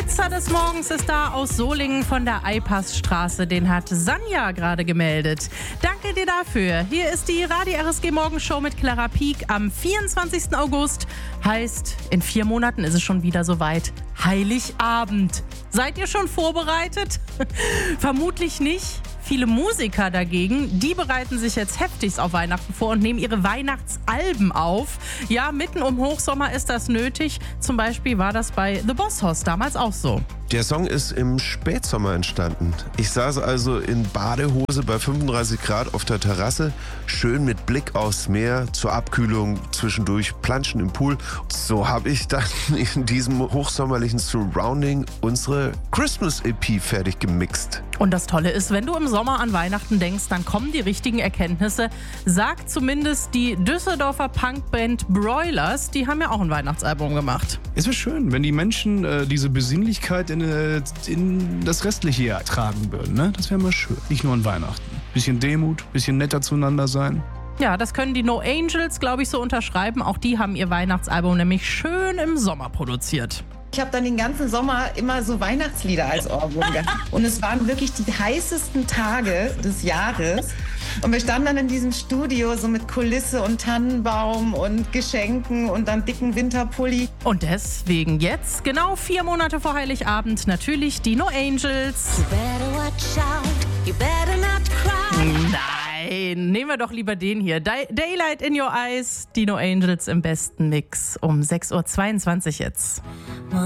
Blitzer des Morgens ist da aus Solingen von der Eipassstraße. Den hat Sanja gerade gemeldet. Danke dir dafür. Hier ist die Radio RSG Morgenshow mit Clara Pieck am 24. August. Heißt, in 4 Monaten ist es schon wieder soweit. Heiligabend. Seid ihr schon vorbereitet? Vermutlich nicht. Viele Musiker dagegen, die bereiten sich jetzt heftigst auf Weihnachten vor und nehmen ihre Weihnachtsalben auf. Ja, mitten um Hochsommer ist das nötig. Zum Beispiel war das bei The Boss Hoss damals auch so. Der Song ist im Spätsommer entstanden. Ich saß also in Badehose bei 35 Grad auf der Terrasse, schön mit Blick aufs Meer, zur Abkühlung zwischendurch planschen im Pool. So habe ich dann in diesem hochsommerlichen Surrounding unsere Christmas-EP fertig gemixt. Und das Tolle ist, wenn du im Sommer an Weihnachten denkst, dann kommen die richtigen Erkenntnisse. Sagt zumindest die Düsseldorfer Punkband Broilers, die haben ja auch ein Weihnachtsalbum gemacht. Es wäre schön, wenn die Menschen diese Besinnlichkeit in das restliche Jahr tragen würden. Ne? Das wäre mal schön. Nicht nur an Weihnachten. Bisschen Demut, bisschen netter zueinander sein. Ja, das können die No Angels, glaube ich, so unterschreiben. Auch die haben ihr Weihnachtsalbum nämlich schön im Sommer produziert. Ich habe dann den ganzen Sommer immer so Weihnachtslieder als Ohrwurm gehabt. Und es waren wirklich die heißesten Tage des Jahres. Und wir standen dann in diesem Studio so mit Kulisse und Tannenbaum und Geschenken und dann dicken Winterpulli. Und deswegen jetzt, genau 4 Monate vor Heiligabend, natürlich die No Angels. You better watch out, you better not cry. Nein, nehmen wir doch lieber den hier. Daylight in Your Eyes, die No Angels im besten Mix um 6.22 Uhr jetzt.